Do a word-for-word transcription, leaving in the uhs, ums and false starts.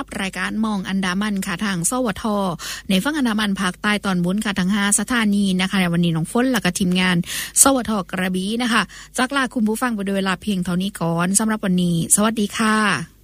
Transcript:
รายการมองอันดามันค่ะทางสวทในฝั่งอันดามันภาคใต้ตอนบนค่ะทั้งห้าสถานีนะคะในวันนี้น้องฝนและก็ทีมงานสวทกระบี่นะคะจากลาคุณผู้ฟังไปโดยเวลาเพียงเท่านี้ก่อนสำหรับวันนี้สวัสดีค่ะ